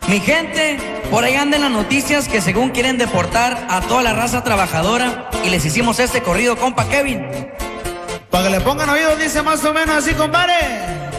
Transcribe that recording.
Mi gente, por ahí andan las noticias que según quieren deportar a toda la raza trabajadora y les hicimos este corrido, compa Kevin. Para que le pongan oídos, dice más o menos así, compadre.